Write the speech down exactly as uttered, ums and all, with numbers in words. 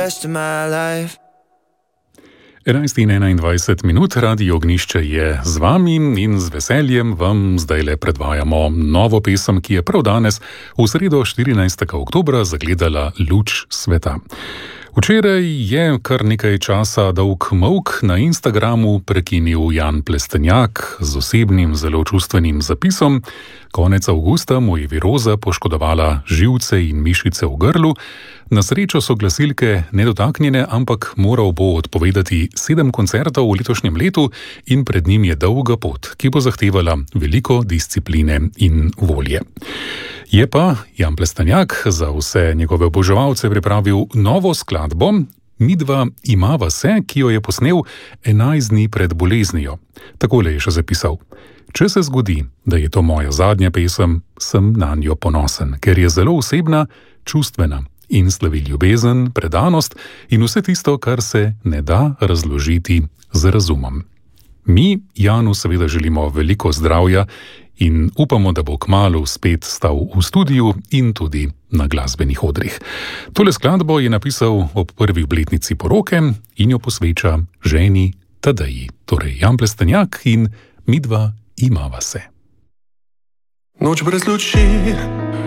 rest of my life. enajst in enaindvajset minut, Radio Ognjišče je z vami in z veseljem vam zdajle predvajamo novo pesem, ki je prav danes, v sredo štirinajstega oktobra, zagledala luč sveta. Včeraj je kar nekaj časa dolg molk na Instagramu prekinil Jan Plestenjak z osebnim, zelo čustvenim zapisom. Konec avgusta mu je viroza poškodovala živce in mišice v grlu. Na srečo so glasilke nedotaknjene, ampak moral bo odpovedati sedem koncertov v letošnjem letu in pred njim je dolga pot, ki bo zahtevala veliko discipline in volje. Je pa Jan Plestenjak za vse njegove oboževalce pripravil novo skladbo Midva imava se, ki jo je posnel enajst dni pred boleznijo. Takole je še zapisal: Če se zgodi, da je to moja zadnja pesem, sem nanjo ponosen, ker je zelo osebna, čustvena in slavi ljubezen, predanost in vse tisto, kar se ne da razložiti z razumom. Mi Janu seveda želimo veliko zdravja in upamo, da bo kmalu spet stal v studiu in tudi na glasbenih odrih. Tole skladbo je napisal ob prvi obletnici poroke in jo posveča ženi Tadeji. Torej Jan Plestenjak in Midva imava se. Noč brez luči,